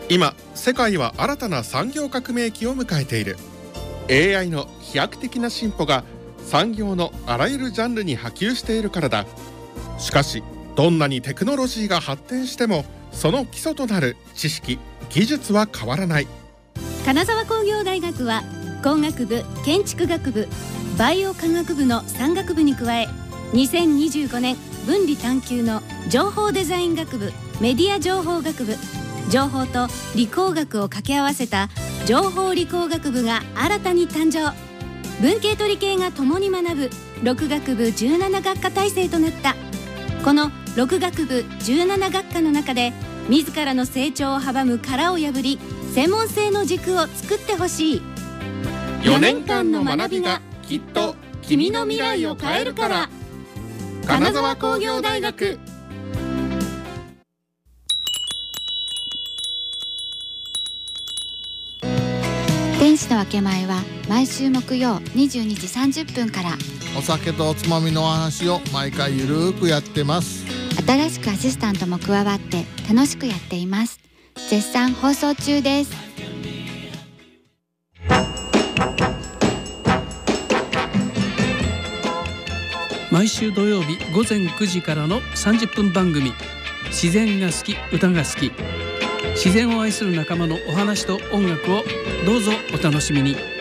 今世界は新たな産業革命期を迎えている。 AI の飛躍的な進歩が産業のあらゆるジャンルに波及しているからだ。しかしどんなにテクノロジーが発展してもその基礎となる知識・技術は変わらない。 金沢工業大学は工学部、建築学部、バイオ科学部の3学部に加え、2025年分離探究の情報デザイン学部、メディア情報学部、情報と理工学を掛け合わせた情報理工学部が新たに誕生。文系と理系が共に学ぶ6学部17学科体制となった。この6学部17学科の中で自らの成長を阻む殻を破り、専門性の軸を作ってほしい。4年間の学びがきっと君の未来を変えるから。金沢工業大学。 天使の分け前は毎週木曜22時30分から。 お酒とおつまみのお話を毎回ゆるーくやってます。 新しくアシスタントも加わって楽しくやっています。絶賛放送中です。 毎週土曜日午前9時からの30分番組、自然が好き歌が好き、自然を愛する仲間のお話と音楽をどうぞお楽しみに。